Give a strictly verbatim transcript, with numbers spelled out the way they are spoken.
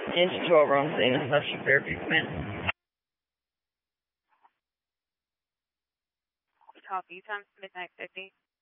Engine twelve, wrong scene. Assumption Fairview, command. Copy, time midnight fifty.